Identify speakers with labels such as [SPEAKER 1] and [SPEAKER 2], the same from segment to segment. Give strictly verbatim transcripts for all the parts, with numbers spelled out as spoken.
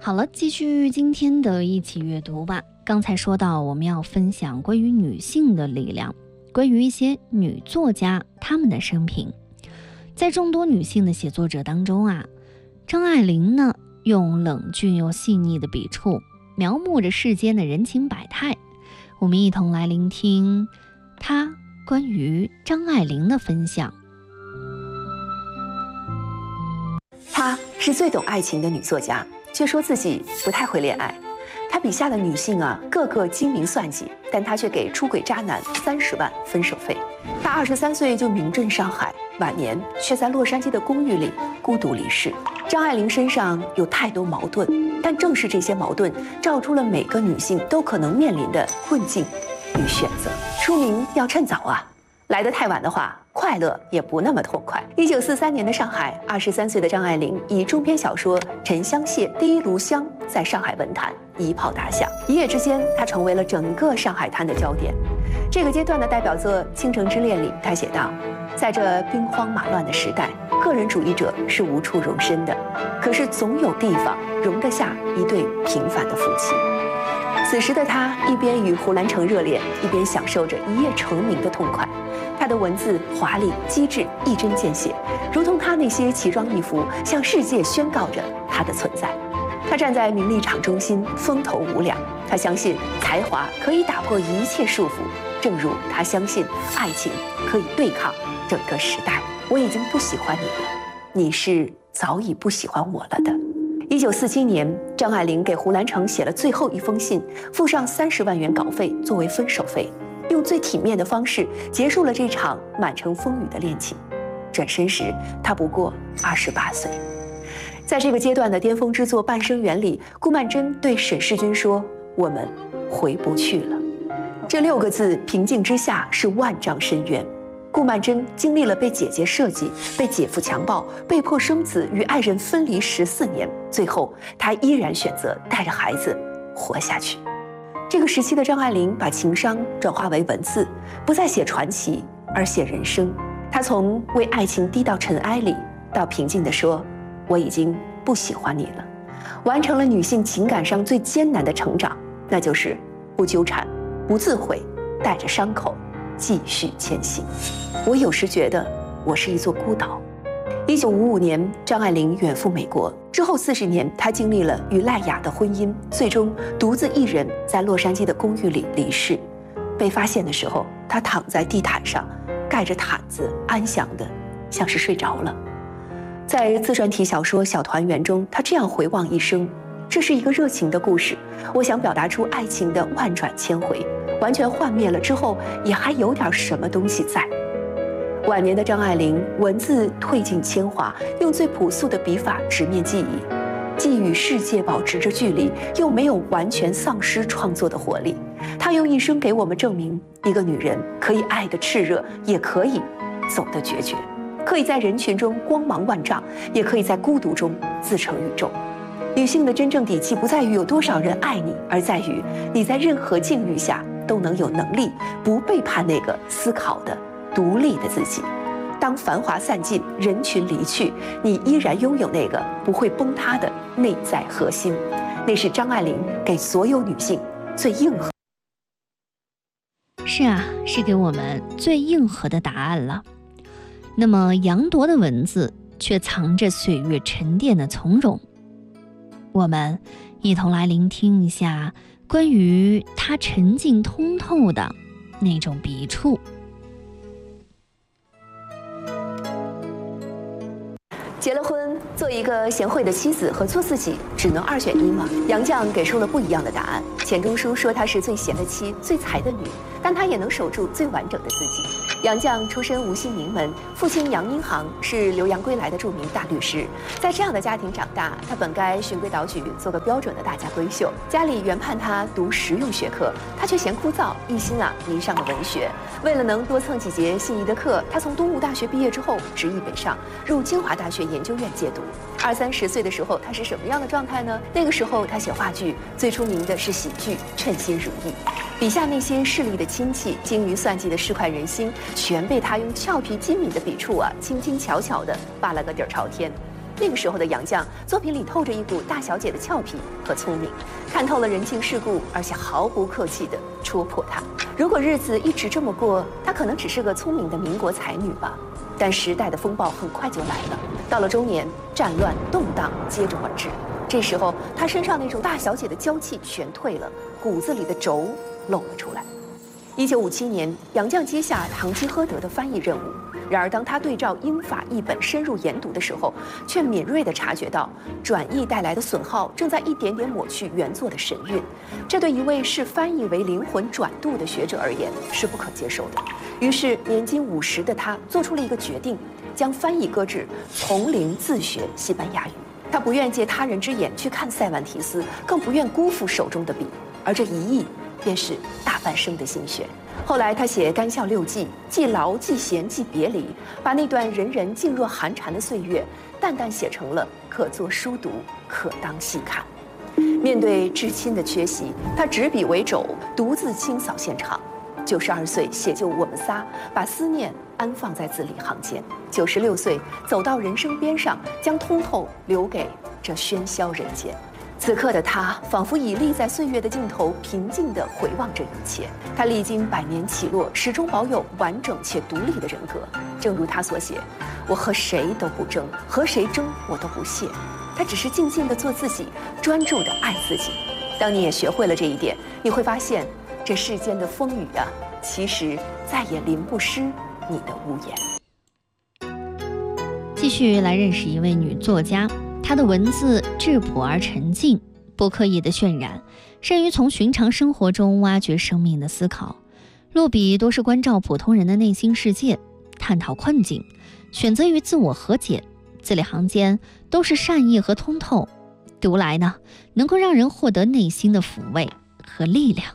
[SPEAKER 1] 好了，继续今天的一起阅读吧。刚才说到我们要分享关于女性的力量，关于一些女作家她们的生平。在众多女性的写作者当中啊，张爱玲呢用冷峻又细腻的笔触描摹着世间的人情百态。我们一同来聆听她关于张爱玲的分享。
[SPEAKER 2] 她是最懂爱情的女作家，却说自己不太会恋爱。她笔下的女性啊，个个精明算计，但她却给出轨渣男三十万分手费。她二十三岁就名震上海，晚年却在洛杉矶的公寓里孤独离世。张爱玲身上有太多矛盾，但正是这些矛盾，照出了每个女性都可能面临的困境与选择。出名要趁早啊，来得太晚的话，快乐也不那么痛快。一九四三年的上海，二十三岁的张爱玲以中篇小说《沉香屑》第一炉香在上海文坛一炮打响，一夜之间，她成为了整个上海滩的焦点。这个阶段的代表作《倾城之恋》里，她写道：在这兵荒马乱的时代，个人主义者是无处容身的，可是总有地方容得下一对平凡的夫妻。此时的她一边与胡兰成热恋，一边享受着一夜成名的痛快。她的文字华丽机智，一针见血，如同她那些奇装异服，向世界宣告着她的存在。她站在名利场中心，风头无两。她相信才华可以打破一切束缚，正如她相信爱情可以对抗整个时代。我已经不喜欢你了，你是早已不喜欢我了的。一九四七年，张爱玲给胡兰成写了最后一封信，付上三十万元稿费作为分手费，用最体面的方式结束了这场满城风雨的恋情。转身时，她不过二十八岁。在这个阶段的巅峰之作《半生缘》里，顾曼桢对沈世钧说：“我们回不去了。”这六个字平静之下是万丈深渊。顾曼桢经历了被姐姐设计、被姐夫强暴、被迫生子、与爱人分离十四年，最后她依然选择带着孩子活下去。这个时期的张爱玲把情伤转化为文字，不再写传奇，而写人生。她从为爱情低到尘埃里，到平静地说：“我已经不喜欢你了”，完成了女性情感上最艰难的成长，那就是不纠缠、不自毁，带着伤口继续前行。我有时觉得我是一座孤岛。一九五五年，张爱玲远赴美国之后四十年，她经历了与赖雅的婚姻，最终独自一人在洛杉矶的公寓里离世。被发现的时候，她躺在地毯上，盖着毯子，安详的像是睡着了。在自传体小说《小团圆》中，她这样回望一生：这是一个热情的故事，我想表达出爱情的万转千回，完全幻灭了之后，也还有点什么东西在。晚年的张爱玲，文字褪尽铅华，用最朴素的笔法直面记忆，既与世界保持着距离，又没有完全丧失创作的活力。她用一生给我们证明，一个女人可以爱得炽热，也可以走得决绝，可以在人群中光芒万丈，也可以在孤独中自成宇宙。女性的真正底气不在于有多少人爱你，而在于你在任何境遇下都能有能力不背叛那个思考的独立的自己。当繁华散尽，人群离去，你依然拥有那个不会崩塌的内在核心。那是张爱玲给所有女性最硬核。
[SPEAKER 1] 是啊，是给我们最硬核的答案了。那么杨铎的文字却藏着岁月沉淀的从容。我们一同来聆听一下关于他沉静通透的那种笔触。
[SPEAKER 2] 结了婚，做一个贤惠的妻子和做自己，只能二选一吗？杨绛给出了不一样的答案。钱钟书说她是最贤的妻，最才的女，但她也能守住最完整的自己。杨绛出身无锡名门，父亲杨荫行是留洋归来的著名大律师。在这样的家庭长大，他本该循规蹈矩，做个标准的大家闺秀。家里原盼他读实用学科，他却嫌枯燥，一心啊迷上了文学。为了能多蹭几节心仪的课，他从东吴大学毕业之后，直译北上，入清华大学研究院借读。二三十岁的时候，他是什么样的状态呢？那个时候他写话剧，最出名的是喜剧《称心如意》，笔下那些势利的亲戚、精于算计的市侩人心，全被他用俏皮机敏的笔触啊，轻轻巧巧地画了个底儿朝天。 那个时候的杨绛，作品里透着一股大小姐的俏皮和聪明，看透了人情世故，而且毫不客气地戳破它。如果日子一直这么过，她可能只是个聪明的民国才女吧。但时代的风暴很快就来了，到了中年，战乱动荡接踵而至。这时候，她身上那种大小姐的娇气全退了，骨子里的轴露了出来。一九五七年，杨绛接下堂吉诃德的翻译任务。然而，当他对照英法译本深入研读的时候，却敏锐地察觉到转译带来的损耗正在一点点抹去原作的神韵。这对一位视翻译为灵魂转渡的学者而言是不可接受的。于是，年仅五十的他做出了一个决定，将翻译搁置，从零自学西班牙语。他不愿借他人之眼去看塞万提斯，更不愿辜负手中的笔，而这一译便是大半生的心血。后来他写《干校六记》，既劳既闲既别离，把那段人人静若寒蝉的岁月，淡淡写成了可作书读，可当细看。面对至亲的缺席，他执笔为肘，独自清扫现场。九十二岁写就我们仨，把思念安放在字里行间。九十六岁走到人生边上，将通透留给这喧嚣人间。此刻的他，仿佛已立在岁月的尽头，平静地回望这一切。他历经百年起落，始终保有完整且独立的人格。正如他所写：“我和谁都不争，和谁争我都不屑。”他只是静静地做自己，专注地爱自己。当你也学会了这一点，你会发现，这世间的风雨啊，其实再也淋不湿你的屋檐。
[SPEAKER 1] 继续来认识一位女作家。她的文字质朴而沉静，不刻意的渲染，善于从寻常生活中挖掘生命的思考。落笔多是关照普通人的内心世界，探讨困境，选择与自我和解，字里行间都是善意和通透。读来呢，能够让人获得内心的抚慰和力量。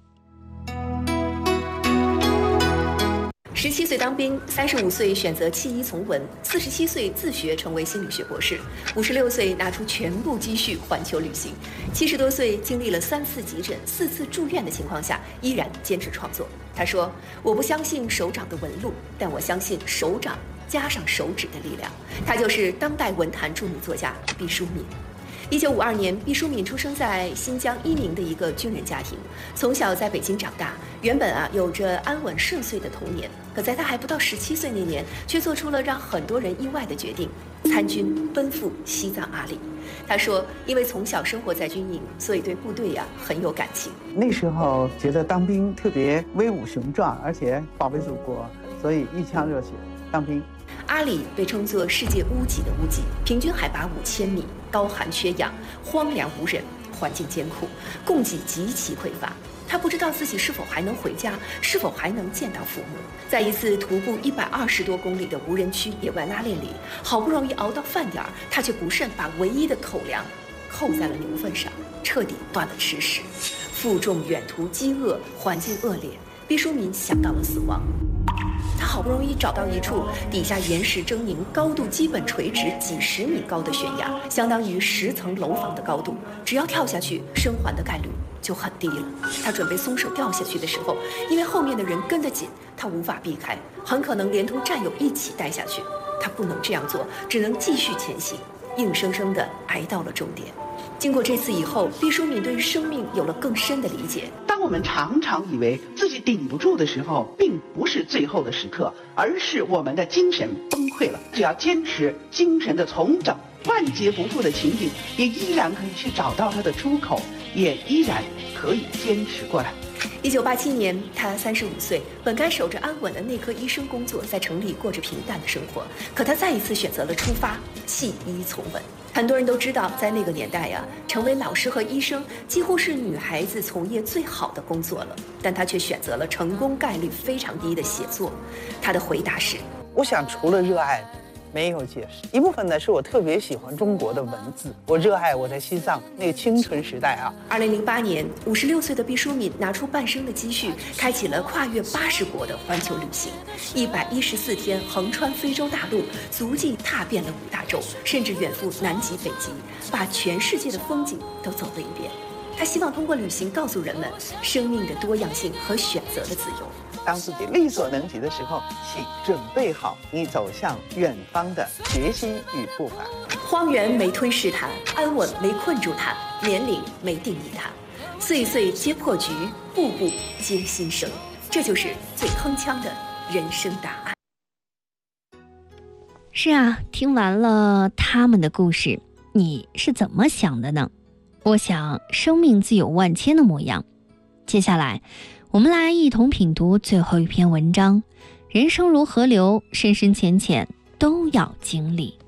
[SPEAKER 2] 十七岁当兵，三十五岁选择弃医从文，四十七岁自学成为心理学博士，五十六岁拿出全部积蓄环球旅行，七十多岁经历了三次急诊、四次住院的情况下，依然坚持创作。他说：“我不相信手掌的纹路，但我相信手掌加上手指的力量。”他就是当代文坛著名作家毕淑敏。一九五二年，毕淑敏出生在新疆伊宁的一个军人家庭，从小在北京长大，原本啊有着安稳顺遂的童年。可在他还不到十七岁那年，却做出了让很多人意外的决定，参军奔赴西藏阿里。他说，因为从小生活在军营，所以对部队呀、啊、很有感情。
[SPEAKER 3] 那时候觉得当兵特别威武雄壮，而且保卫祖国，所以一腔热血当兵。
[SPEAKER 2] 阿里被称作世界屋脊的屋脊，平均海拔五千米，高寒缺氧，荒凉无人，环境艰苦，供给极其匮乏。他不知道自己是否还能回家，是否还能见到父母。在一次徒步一百二十多公里的无人区野外拉练里，好不容易熬到饭点儿，他却不慎把唯一的口粮扣在了牛粪上，彻底断了吃食。负重远途，饥饿，环境恶劣，毕淑敏想到了死亡。他好不容易找到一处底下岩石狰狞、高度基本垂直几十米高的悬崖，相当于十层楼房的高度，只要跳下去，生还的概率就很低了。他准备松手掉下去的时候，因为后面的人跟得紧，他无法避开，很可能连同战友一起带下去。他不能这样做，只能继续前行，硬生生地挨到了终点。经过这次以后，毕淑敏对于生命有了更深的理解。
[SPEAKER 4] 当我们常常以为自己顶不住的时候，并不是最后的时刻，而是我们的精神崩溃了。只要坚持精神的重整，万劫不复的情景也依然可以去找到它的出口，也依然可以坚持过来。
[SPEAKER 2] 一九八七年，他三十五岁，本该守着安稳的内科医生工作，在城里过着平淡的生活。可他再一次选择了出发，弃医从文。很多人都知道，在那个年代呀、啊，成为老师和医生几乎是女孩子从业最好的工作了。但他却选择了成功概率非常低的写作。他的回答是：
[SPEAKER 3] 我想除了热爱，没有解释。一部分呢是我特别喜欢中国的文字，我热爱我在西藏那个青春时代啊。
[SPEAKER 2] 二零零八年，五十六岁的毕淑敏拿出半生的积蓄，开启了跨越八十国的环球旅行，一百一十四天横穿非洲大陆，足迹踏遍了五大洲，甚至远赴南极、北极，把全世界的风景都走了一遍。他希望通过旅行告诉人们生命的多样性和选择的自由。
[SPEAKER 3] 当自己力所能及的时候，请准备好你走向远方的决心与步伐。
[SPEAKER 2] 荒原没吞噬它，安稳没困住它，年龄没定义它，岁岁皆破局，步步皆新生。这就是最铿锵的人生答案。
[SPEAKER 1] 是啊，听完了他们的故事，你是怎么想的呢？我想，生命自有万千的模样。接下来，我们来一同品读最后一篇文章：人生如河流，深深浅浅都要经历。